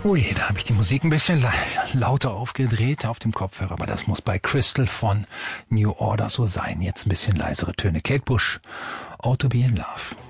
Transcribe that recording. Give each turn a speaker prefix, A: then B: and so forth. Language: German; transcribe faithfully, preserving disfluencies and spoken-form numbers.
A: Ui, da habe ich die Musik ein bisschen la- lauter aufgedreht auf dem Kopfhörer, aber das muss bei Crystal von New Order so sein. Jetzt ein bisschen leisere Töne. Kate Bush, Ought to Be in Love.